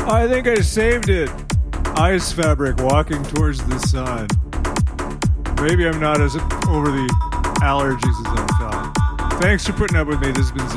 I think I saved it. Ice fabric walking towards the sun. Maybe I'm not as over the allergies as I thought. Thanks for putting up with me. This has been